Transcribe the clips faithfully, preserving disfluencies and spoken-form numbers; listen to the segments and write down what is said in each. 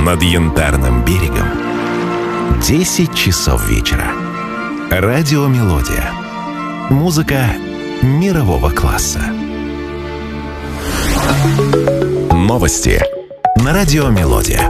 Над Янтарным берегом десять часов вечера. Радиомелодия. Музыка мирового класса. Новости на Радиомелодия.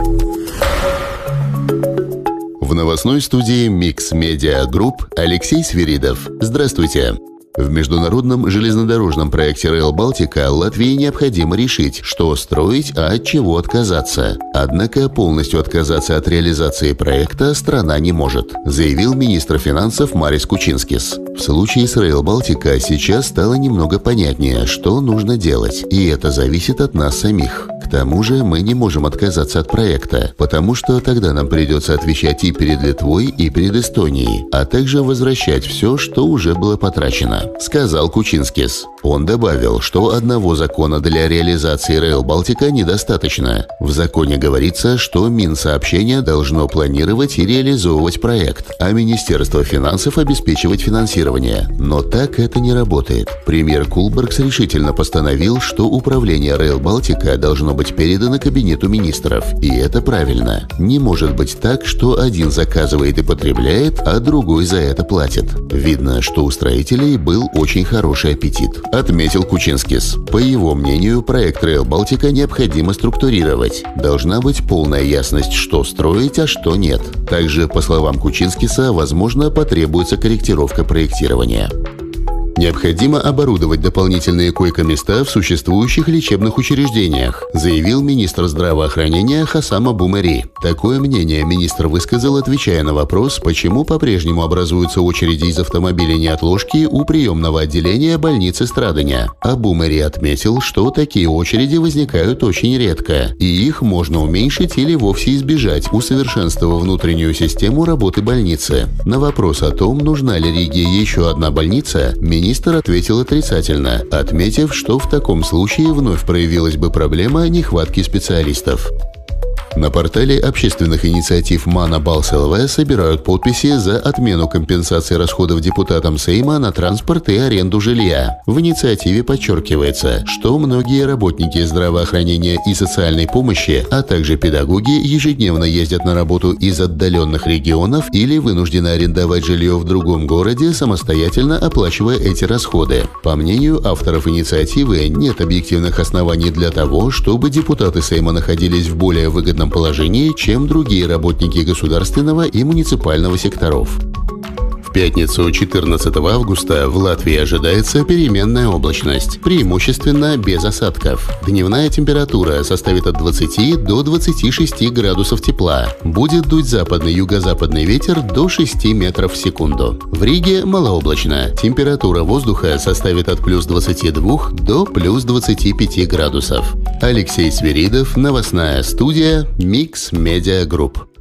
В новостной студии Mix Media Group Алексей Свиридов. Здравствуйте. В международном железнодорожном проекте Rail Baltica Латвии необходимо решить, что строить, а от чего отказаться. Однако полностью отказаться от реализации проекта страна не может, заявил министр финансов Марис Кучинскис. В случае с Rail Baltica сейчас стало немного понятнее, что нужно делать, и это зависит от нас самих. К тому же мы не можем отказаться от проекта, потому что тогда нам придется отвечать и перед Литвой, и перед Эстонией, а также возвращать все, что уже было потрачено, сказал Кучинскис. Он добавил, что одного закона для реализации Rail Baltica недостаточно. В законе говорится, что Минсообщение должно планировать и реализовывать проект, а Министерство финансов обеспечивать финансирование. Но так это не работает. Премьер Кулбергс решительно постановил, что управление Rail Baltica должно быть передано Кабинету министров, и это правильно. Не может быть так, что один заказывает и потребляет, а другой за это платит. Видно, что у строителей был очень хороший аппетит, отметил Кучинскис. По его мнению, проект Rail Baltica необходимо структурировать. Должна быть полная ясность, что строить, а что нет. Также, по словам Кучинскиса, возможно, потребуется корректировка проектирования. Необходимо оборудовать дополнительные койко-места в существующих лечебных учреждениях, заявил министр здравоохранения Хасам Абу Мари. Такое мнение министр высказал, отвечая на вопрос, почему по-прежнему образуются очереди из автомобилей неотложки у приемного отделения больницы Страдания. Абу Мари отметил, что такие очереди возникают очень редко, и их можно уменьшить или вовсе избежать, усовершенствовав внутреннюю систему работы больницы. На вопрос о том, нужна ли Риге еще одна больница, министр Министр ответил отрицательно, отметив, что в таком случае вновь проявилась бы проблема нехватки специалистов. На портале общественных инициатив Мана Балс ЛВ собирают подписи за отмену компенсации расходов депутатам Сейма на транспорт и аренду жилья. В инициативе подчеркивается, что многие работники здравоохранения и социальной помощи, а также педагоги ежедневно ездят на работу из отдаленных регионов или вынуждены арендовать жилье в другом городе, самостоятельно оплачивая эти расходы. По мнению авторов инициативы, нет объективных оснований для того, чтобы депутаты Сейма находились в более выгодном положении, чем другие работники государственного и муниципального секторов. В пятницу четырнадцатого августа в Латвии ожидается переменная облачность, преимущественно без осадков. Дневная температура составит от двадцати до двадцати шести градусов тепла. Будет дуть западный юго-западный ветер до шести метров в секунду. В Риге малооблачно. Температура воздуха составит от плюс двадцати двух до плюс двадцати пяти градусов. Алексей Свиридов, новостная студия Mix Media Group.